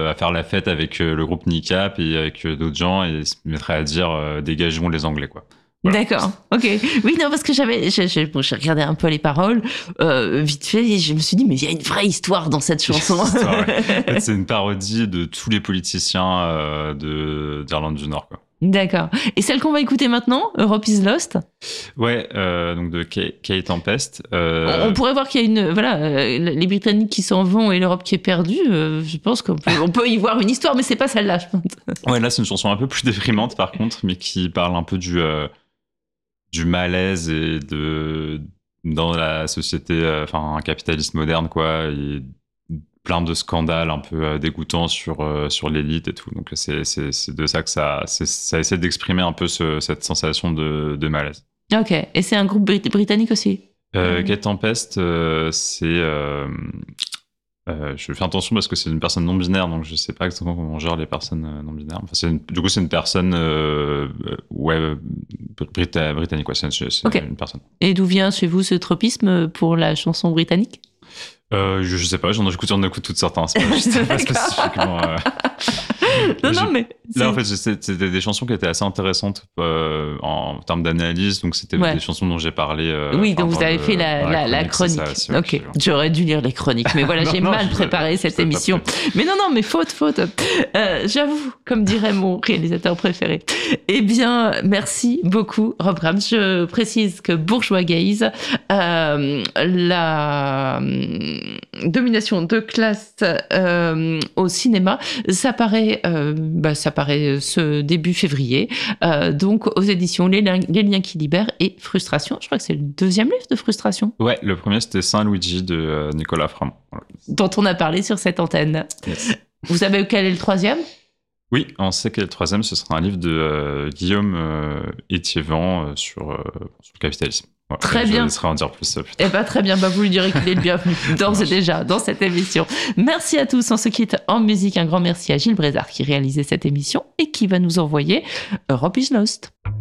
à faire la fête avec le groupe NICAP et avec d'autres gens et se mettrait à dire dégageons les Anglais, quoi. Voilà. D'accord, ok. Oui, non, parce que j'ai regardé un peu les paroles vite fait et je me suis dit, mais il y a une vraie histoire dans cette chanson. En fait, c'est une parodie de tous les politiciens d'Irlande du Nord, quoi. D'accord. Et celle qu'on va écouter maintenant, Europe is Lost. Ouais, donc de Kay Tempest. On pourrait voir qu'il y a les Britanniques qui s'en vont et l'Europe qui est perdue. Je pense qu'on peut y voir une histoire, mais c'est pas celle-là, je pense. Ouais, là, c'est une chanson un peu plus déprimante, par contre, mais qui parle un peu du malaise et dans la société, un capitalisme moderne, quoi, et plein de scandales un peu dégoûtants sur l'élite et tout. Donc c'est de ça que ça essaie d'exprimer un peu cette sensation de malaise. Ok, et c'est un groupe britannique aussi. Kay Tempest, c'est je fais attention parce que c'est une personne non binaire, donc je sais pas exactement comment on gère les personnes non binaires. Enfin, du coup, c'est une personne britannique, quoi. C'est Okay. Une personne. Et d'où vient chez vous ce tropisme pour la chanson britannique? Je sais pas, j'en écoute toutes sortes, hein, c'est pas spécifiquement. Non, mais là, en fait, c'était des chansons qui étaient assez intéressantes en termes d'analyse, donc c'était des chansons dont j'ai parlé. Oui, donc vous avez fait la chronique. Ça, ok, j'aurais dû lire les chroniques, mais voilà, j'ai mal préparé cette émission. Mais non, mais faute. J'avoue, comme dirait mon réalisateur préféré. Eh bien, merci beaucoup, Rob Rams. Je précise que Bourgeois Gaze, la domination de classe au cinéma, ça paraît ce début février, donc aux éditions Les Liens qui libèrent et Frustration. Je crois que c'est le deuxième livre de Frustration. Ouais, le premier c'était Saint-Luigi de Nicolas Framont. Voilà. Dont on a parlé sur cette antenne. Yes. Vous savez quel est le troisième ? Oui, on sait que le troisième, ce sera un livre de Guillaume Étiévent sur le capitalisme. Voilà, très bien. Je laisserai en dire plus. Eh ben, très bien, vous lui direz qu'il est le bienvenu d'ores et déjà dans cette émission. Merci à tous. On se quitte en musique. Un grand merci à Gilles Brézard qui réalisait cette émission et qui va nous envoyer Europe is Lost.